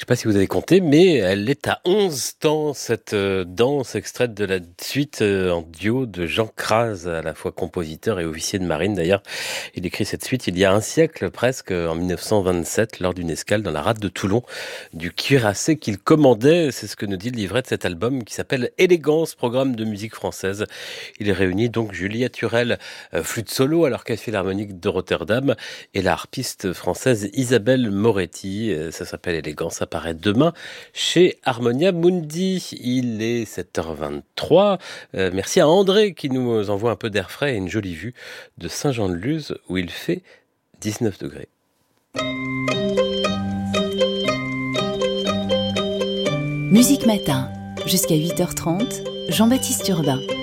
sais pas si vous avez compté, mais elle est à 11 temps, cette danse extraite de la suite en duo de Jean Craz, à la fois compositeur et officier de marine. D'ailleurs, il écrit cette suite il y a un siècle presque, en 1927, lors d'une escale dans la rade de Toulon, du cuirassé qu'il commandait. C'est ce que nous dit le livret de cet album qui s'appelle Élégance, programme de musique française. Il réunit donc Juliette Hurel, flûte solo à l'Orchestre Philharmonique de Rotterdam, et la harpiste française Isabelle Moretti. Ça s'appelle Élégance, ça paraît demain chez Harmonia Mundi. Il est 7h23. Merci à André qui nous envoie un peu d'air frais et une jolie vue de Saint-Jean-de-Luz où il fait 19 degrés. Musique Matin, jusqu'à 8h30, Jean-Baptiste Urbain.